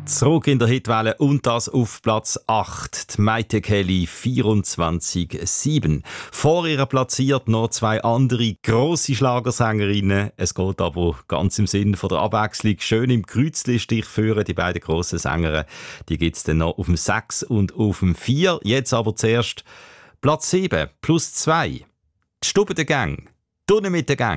Zurück in der Hitwelle und das auf Platz 8. Die Maite Kelly 24,7. Vor ihr platziert noch zwei andere grosse Schlagersängerinnen. Es geht aber ganz im Sinn von der Abwechslung schön im Kreuzlistich führen. Die beiden grossen Sängerinnen, die gibt es dann noch auf dem 6 und auf dem 4. Jetzt aber zuerst Platz 7 plus 2. Die Stube der Gang. Turnen mit der Gang.